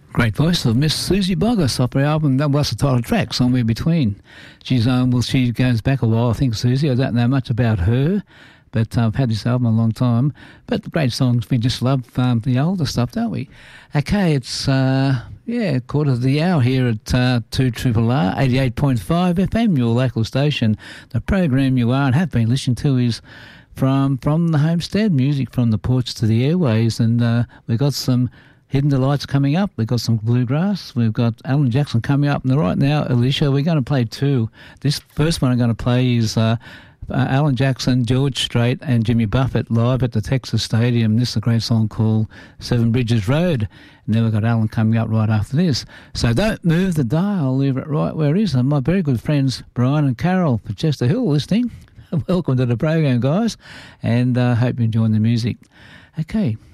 Great voice of Miss Susie Boggess off her album. That was the title track, Somewhere Between. She goes back a while, I think, Susie. I don't know much about her, but I've had this album a long time. But the great songs, we just love the older stuff, don't we? Okay, it's, quarter of the hour here at 2RRR, 88.5 FM, your local station. The program you are and have been listening to is from the homestead, music from the porch to the airways, and we've got some Hidden Delights coming up. We've got some bluegrass. We've got Alan Jackson coming up. And right now, Alicia, we're going to play two. This first one I'm going to play is Alan Jackson, George Strait and Jimmy Buffett live at the Texas Stadium. This is a great song called Seven Bridges Road. And then we've got Alan coming up right after this. So don't move the dial. I'll leave it right where it is. And my very good friends, Brian and Carol for Chester Hill, listening. Welcome to the program, guys. And I hope you're enjoying the music. Okay.